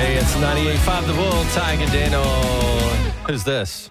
Hey, it's 98.5 The Bull, Tig and Daniel. Who's this?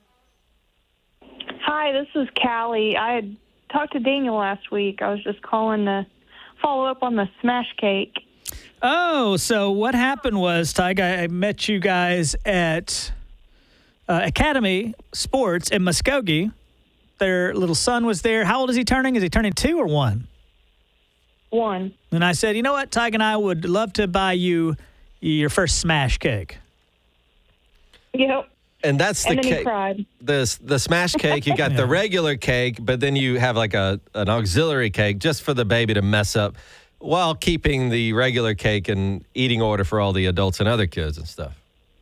Hi, this is Callie. I had talked to Daniel last week. I was just calling to follow up on the smash cake. Oh, so what happened was, Tig, I met you guys at Academy Sports in Muskogee. Their little son was there. How old is he turning? Is he turning 2 or 1? 1. And I said, you know what, Tig and I would love to buy you your first smash cake. Yep. And that's the And then he cake. cried. The smash cake, you got the regular cake, but then you have like an auxiliary cake just for the baby to mess up while keeping the regular cake and eating order for all the adults and other kids and stuff.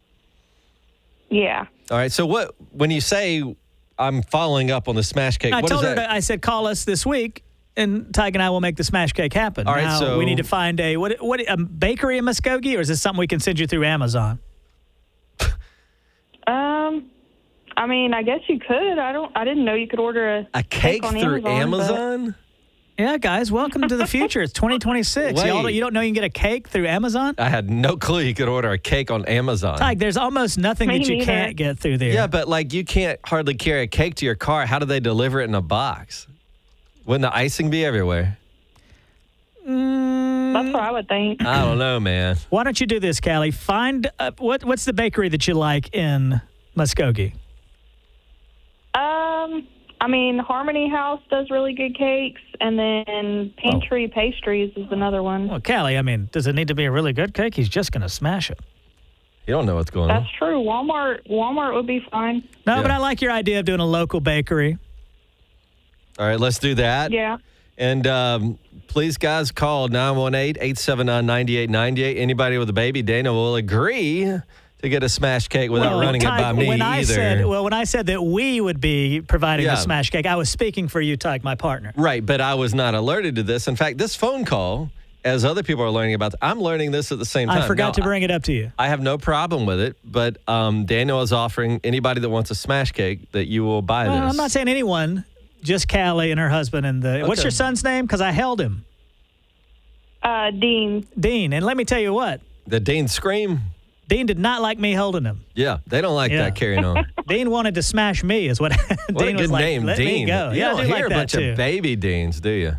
Yeah. All right. So when you say I'm following up on the smash cake, I what told is her, that? I said, call us this week, and Tig and I will make the smash cake happen. All right, now, so- we need to find a bakery in Muskogee, or is this something we can send you through Amazon? I mean, I guess you could. I didn't know you could order A cake on through Amazon? Yeah, guys, welcome to the future. It's 2026. Wait. You don't know you can get a cake through Amazon? I had no clue you could order a cake on Amazon. Tig, there's almost nothing Me that you neither. can't get through there. Yeah, but like you can't hardly carry a cake to your car. How do they deliver it in a box? Wouldn't the icing be everywhere? That's what I would think. I don't know, man. Why don't you do this, Callie? Find what's the bakery that you like in Muskogee? I mean, Harmony House does really good cakes, and then Pantry Pastries is another one. Well, Callie, I mean, does it need to be a really good cake? He's just going to smash it. You don't know what's going on. That's true. Walmart would be fine. No, Yeah. but I like your idea of doing a local bakery. All right, let's do that. Yeah. And please, guys, call 918-879-9898. Anybody with a baby, Dana will agree to get a smash cake without running it Tig, by me when either. when I said that we would be providing the Yeah. smash cake, I was speaking for you, Tig, my partner. Right, but I was not alerted to this. In fact, this phone call, as other people are learning about, I'm learning this at the same time. I forgot Now, to bring it up to you. I have no problem with it, but Daniel is offering anybody that wants a smash cake that you will buy this. I'm not saying anyone, just Callie and her husband. And what's Okay. your son's name? Because I held him. Dean. Dean. And let me tell you what, The Dean Scream? Dean did not like me holding him. Yeah, they don't like Yeah. that carrying on. Dean wanted to smash me is what What Dean a was good like, name, let Dean. me go. You Yeah, don't I do hear like a that bunch too. of baby Deans, do you?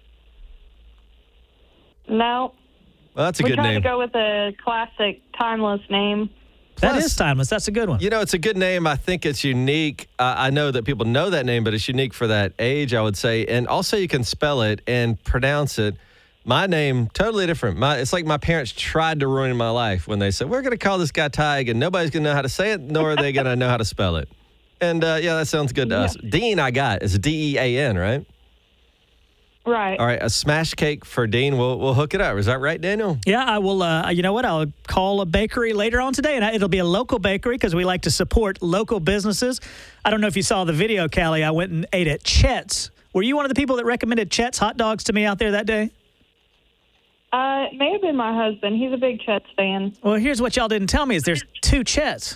No. Well, that's a We good tried name. to go with a classic, timeless name. That Plus- is timeless. That's a good one. You know, it's a good name. I think it's unique. I know that people know that name, but it's unique for that age, I would say. And also, you can spell it and pronounce it. My name, totally different. It's like my parents tried to ruin my life when they said, we're going to call this guy Tig, and nobody's going to know how to say it, nor are they going to know how to spell it. And, yeah, that sounds good to us. Dean, I got. It's D-E-A-N, right? Right. All right, a smash cake for Dean. We'll hook it up. Is that right, Daniel? Yeah, I will. You know what? I'll call a bakery later on today, and it'll be a local bakery because we like to support local businesses. I don't know if you saw the video, Callie. I went and ate at Chet's. Were you one of the people that recommended Chet's hot dogs to me out there that day? It may have been my husband. He's a big Chet's fan. Well, here's what y'all didn't tell me: is there's 2 Chet's.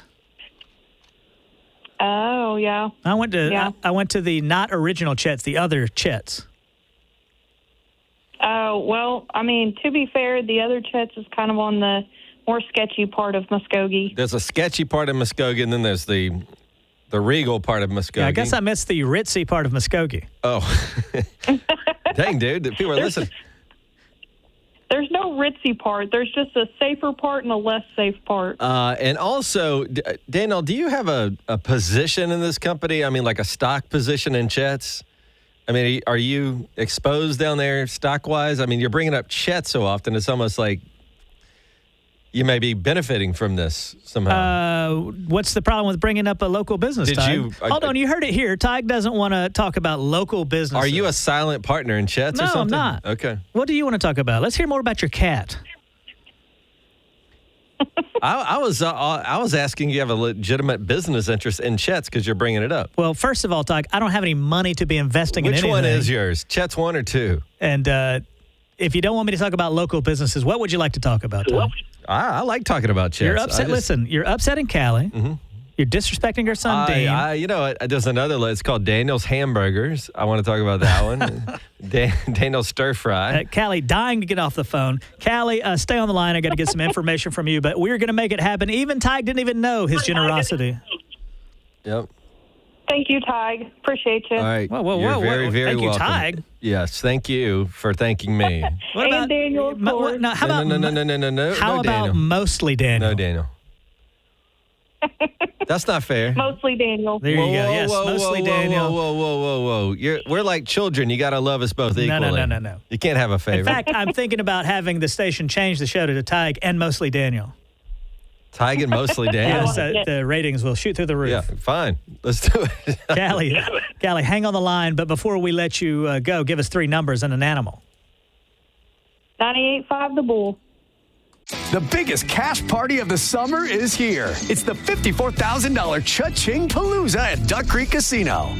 Oh, yeah. I went to Yeah. I went to the not original Chet's, the other Chet's. Oh, well, I mean, to be fair, the other Chet's is kind of on the more sketchy part of Muskogee. There's a sketchy part of Muskogee, and then there's the regal part of Muskogee. Yeah, I guess I missed the ritzy part of Muskogee. Oh. Dang, dude. People are listening. There's no ritzy part. There's just a safer part and a less safe part. And also, Daniel, do you have a position in this company? I mean, like a stock position in Chet's? I mean, are you exposed down there stock-wise? I mean, you're bringing up Chet so often, it's almost like you may be benefiting from this somehow. What's the problem with bringing up a local business, Did Tig? you- Hold on, you heard it here. Tig doesn't want to talk about local businesses. Are you a silent partner in Chet's or No, I'm something? not. Okay. What do you want to talk about? Let's hear more about your cat. I was asking you have a legitimate business interest in Chet's because you're bringing it up. Well, first of all, Tig, I don't have any money to be investing in Which anything. one is yours? Chet's 1 or 2? And if you don't want me to talk about local businesses, what would you like to talk about, Tig? I like talking about Chet's. You're upset. Listen, you're upsetting Callie. You're disrespecting her son, Dean. You know what? There's another list. It's called Daniel's Hamburgers. I want to talk about that one. Daniel's Stir Fry. Callie, dying to get off the phone. Callie, stay on the line. I got to get some information from you, but we're going to make it happen. Even Tig didn't even know his generosity. Yep. Thank you, Tig. Appreciate you. All right. Whoa. You're very, very thank you, welcome. Tig. Yes, thank you for thanking me. What And Daniel, of course. how about No, how about Daniel. mostly Daniel? No, Daniel. That's not fair. Mostly Daniel. There you go. Yes, mostly Daniel. Whoa. We're like children. You got to love us both equally. No. You can't have a favorite. In fact, I'm thinking about having the station change the show to Tig and mostly Daniel. Tig and mostly Daniel. Yes, the ratings will shoot through the roof. Yeah, fine. Let's do it. Callie, hang on the line. But before we let you go, give us 3 numbers and an animal. 98.5 The Bull. The biggest cash party of the summer is here. It's the $54,000 Cha-Ching Palooza at Duck Creek Casino.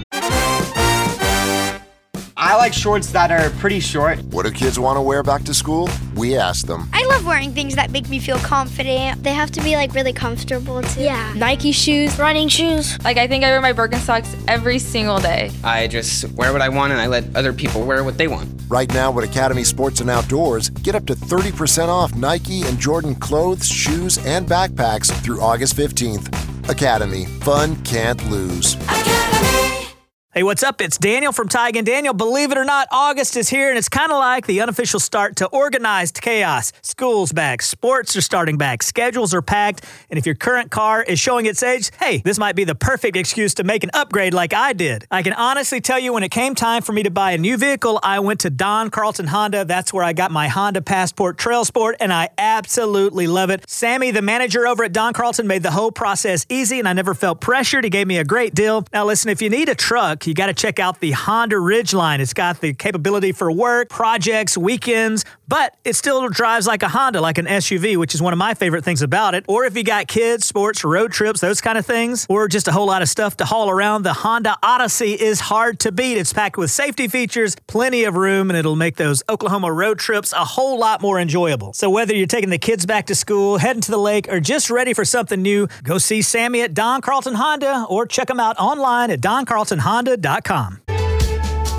I like shorts that are pretty short. What do kids want to wear back to school? We ask them. I love wearing things that make me feel confident. They have to be like really comfortable too. Yeah. Nike shoes, running shoes. Like I think I wear my Birkenstocks every single day. I just wear what I want and I let other people wear what they want. Right now at Academy Sports and Outdoors, get up to 30% off Nike and Jordan clothes, shoes, and backpacks through August 15th. Academy. Fun can't lose. Hey, what's up? It's Daniel from Tig and Daniel. Believe it or not, August is here, and it's kind of like the unofficial start to organized chaos. School's back, sports are starting back, schedules are packed, and if your current car is showing its age, hey, this might be the perfect excuse to make an upgrade like I did. I can honestly tell you when it came time for me to buy a new vehicle, I went to Don Carlton Honda. That's where I got my Honda Passport Trail Sport, and I absolutely love it. Sammy, the manager over at Don Carlton, made the whole process easy, and I never felt pressured. He gave me a great deal. Now, listen, if you need a truck, you got to check out the Honda Ridgeline. It's got the capability for work, projects, weekends, but it still drives like a Honda, like an SUV, which is one of my favorite things about it. Or if you got kids, sports, road trips, those kind of things, or just a whole lot of stuff to haul around, the Honda Odyssey is hard to beat. It's packed with safety features, plenty of room, and it'll make those Oklahoma road trips a whole lot more enjoyable. So whether you're taking the kids back to school, heading to the lake, or just ready for something new, go see Sammy at Don Carlton Honda or check them out online at doncarltonhonda.com.